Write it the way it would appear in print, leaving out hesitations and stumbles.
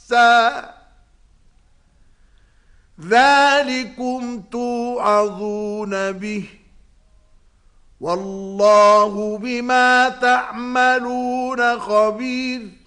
بَأْسًا ذَلِكُمْ تُوعَظُونَ بِهِ وَاللَّهُ بِمَا تَعْمَلُونَ خَبِيرٌ